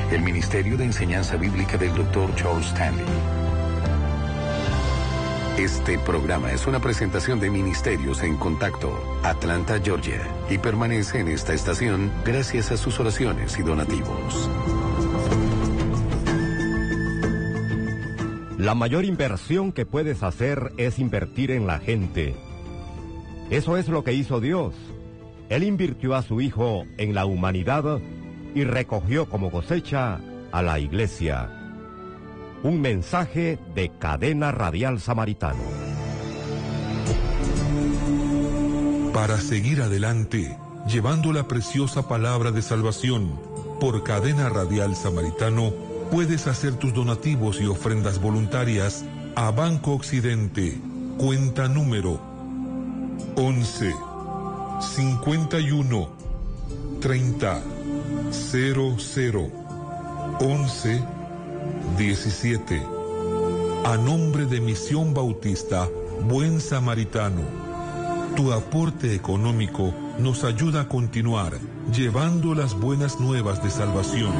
el Ministerio de Enseñanza Bíblica del Dr. Charles Stanley. Este programa es una presentación de Ministerios en Contacto, Atlanta, Georgia, y permanece en esta estación gracias a sus oraciones y donativos. La mayor inversión que puedes hacer es invertir en la gente. Eso es lo que hizo Dios. Él invirtió a su Hijo en la humanidad y recogió como cosecha a la iglesia. Un mensaje de Cadena Radial Samaritano. Para seguir adelante, llevando la preciosa palabra de salvación, por Cadena Radial Samaritano, puedes hacer tus donativos y ofrendas voluntarias a Banco Occidente, cuenta número 11 51 30 00 11 17. A nombre de Misión Bautista Buen Samaritano, tu aporte económico nos ayuda a continuar llevando las buenas nuevas de salvación.